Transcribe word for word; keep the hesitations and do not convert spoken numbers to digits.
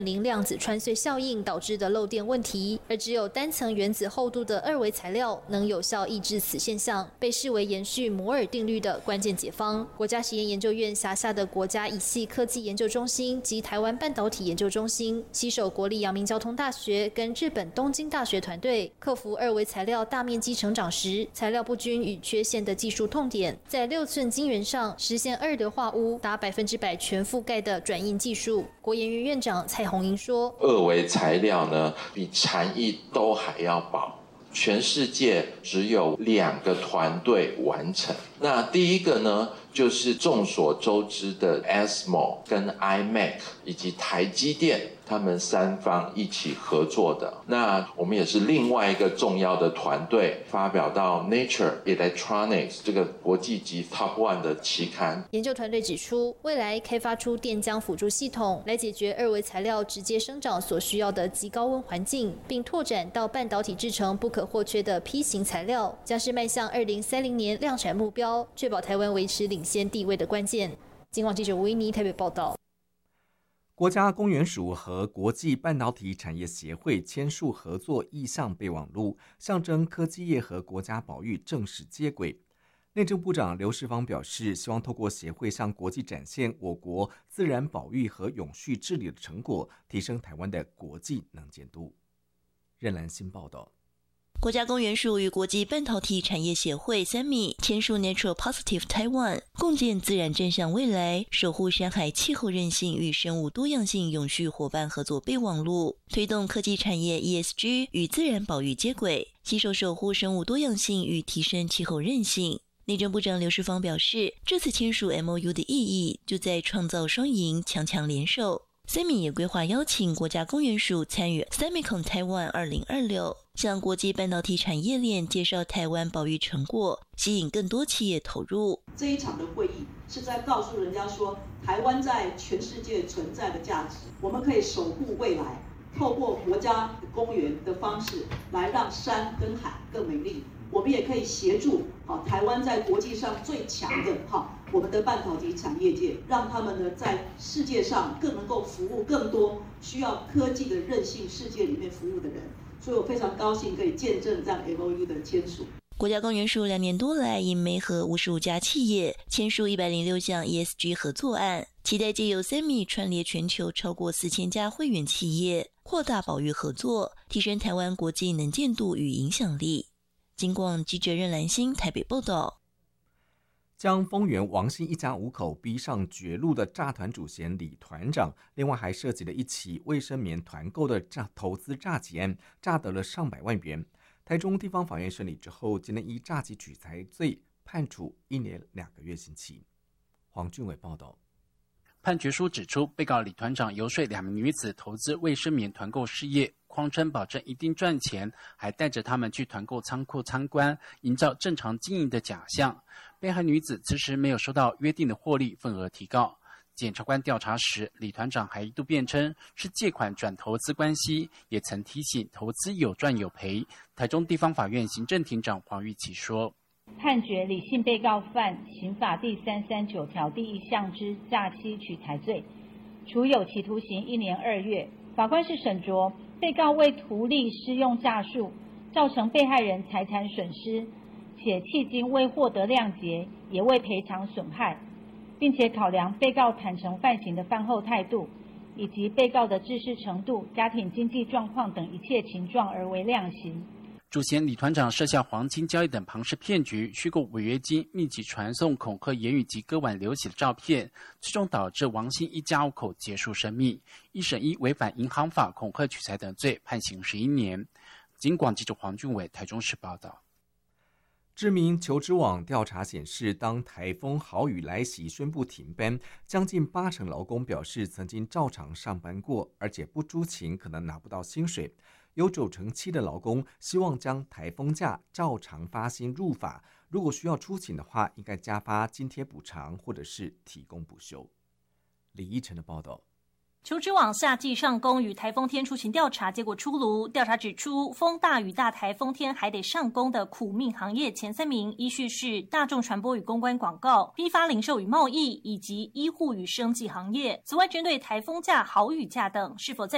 零量子穿碎效应导致的漏电问题，而只有单层原子厚度的二维材料能有效抑制此现象，被视为延续摩尔定律的关键解方。国家实验研究院辖下的国家以系科技研究中心及台湾半导体研究中心，携手国立阳明交通大学跟日本东京大学团队，克服二维材料大面积成长时材料不均与缺陷的技术痛点，在六寸晶圆上实现二德化污达百分之百全覆盖的转印技术。国研院院长蔡宏英说， 二维材料呢比禅意都还要薄，全世界只有两个团队完成。那第一个呢，就是众所周知的 A S M L 跟 I M E C 以及台积电他们三方一起合作的。那我们也是另外一个重要的团队，发表到 Nature Electronics 这个国际级 Top One 的期刊。 研究团队指出，未来开发出电浆辅助系统，来解决二维材料直接生长所需要的极高温环境，并拓展到半导体制成不可或缺的 P 型材料，将是迈向二零三零年量产目标，确保台湾维持领先地位的关键。金广记者吴依妮台北报道。 国家公园署和国际半导体产业协会签署合作意向备忘录，象征科技业和国家保育正式接轨。内政部长刘世芳表示，希望透过协会向国际展现我国自然保育和永续治理的成果，提升台湾的国际能见度。任兰新报道。 国家公园署与国际半导体产业协会 S A M I 签署 Natural Positive Taiwan 共建自然正向未来，守护山海气候韧性与生物多样性永续伙伴合作备忘录，推动科技产业 E S G 与自然保育接轨，携手守护生物多样性与提升气候韧性。内政部长刘世芳表示，这次签署 M O U 的意义就在创造双赢，强强联手。S A M I 也规划邀请国家公园署参与 Semicon Taiwan 二零二六，向国际半导体产业链介绍台湾保育成果，吸引更多企业投入。 这一场的会议是在告诉人家说，台湾在全世界存在的价值，我们可以守护未来，透过国家公园的方式来让山跟海更美丽。我们也可以协助好台湾在国际上最强的好我们的半导体产业界，让他们呢在世界上更能够服务更多需要科技的韧性世界里面服务的人。所以我非常高兴可以见证这样 M O U 的签署。 国家公园署两年多来，已媒合五十五家企业签署一百零六项 E S G 合作案，期待借由 S A M I 串联全球超过四千家会员企业，扩大保育合作，提升台湾国际能见度与影响力。金广记者任兰心台北报道。 将丰原王姓一家五口逼上绝路的诈团主嫌李团长，另外还涉及了一起卫生棉团购的诈投资诈欺案，诈得了上百万元。台中地方法院审理之后，今天依诈欺取财罪判处一年两个月刑期。黄俊伟报道。 判决书指出，被告李团长游说两名女子投资卫生棉团购事业，谎称保证一定赚钱，还带着他们去团购仓库参观，营造正常经营的假象。被害女子此时没有收到约定的获利份额提告。检察官调查时，李团长还一度辩称是借款转投资关系，也曾提醒投资有赚有赔。台中地方法院行政庭长黄玉琪说， 判决李姓被告犯刑法第三三九条第一项之诈欺取财罪，处有期徒刑一年二月。法官是审酌被告为图利施用诈术，造成被害人财产损失，且迄今未获得谅解，也未赔偿损害，并且考量被告坦诚犯行的犯后态度，以及被告的知识程度、家庭经济状况等一切情状而为量刑。 主嫌李团长设下黄金交易等庞氏骗局，虚构违约金，密集传送恐吓言语及割腕流血的照片，最终导致王姓一家五口结束生命。一审依违反银行法恐吓取财等罪判刑十一年。金广记者黄俊伟台中市报道。 知名求职网调查显示，当台风豪雨来袭宣布停班，将近八成劳工表示曾经照常上班过，而且不出勤可能拿不到薪水。有九成七的劳工希望将台风假照常发薪入法，如果需要出勤的话，应该加发津贴补偿或者是提供补休。李依晨的报道。 求职网夏季上工与台风天出勤调查结果出炉，调查指出，风大雨大台风天还得上工的苦命行业前三名，依序是大众传播与公关广告、批发零售与贸易以及医护与生技行业。此外，针对台风假、豪雨假等是否在